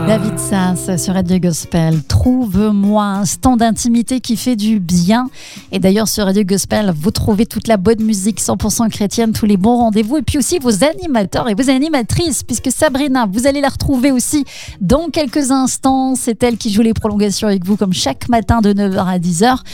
David Sass sur Radio Gospel. Trouve-moi un instant d'intimité qui fait du bien. Et d'ailleurs, sur Radio Gospel, vous trouvez toute la bonne musique 100% chrétienne, tous les bons rendez-vous et puis aussi vos animateurs et vos animatrices, puisque Sabrina, vous allez la retrouver aussi dans quelques instants. C'est elle qui joue les prolongations avec vous comme chaque matin de 9h à 10h.